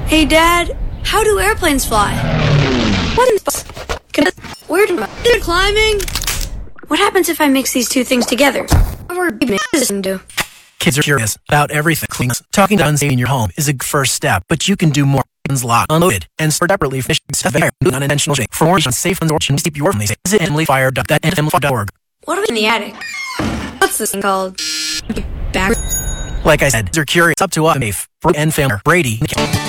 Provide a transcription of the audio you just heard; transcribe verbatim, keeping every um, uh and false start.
Hey, Dad, how do airplanes fly? What is Where do they're climbing? What happens if I mix these two things together? What does it do? Kids are curious about everything. Talking to unsafe in your home is a first step, but you can do more. Locked, unloaded, and separately finished stuff there. Unintentional shake. For more on safe and origin, keep your family safe. Visit emily fire dot org. What are we in the attic? What's this thing called? Back. Like I said, they're curious. Up to us, safe and family. Brady.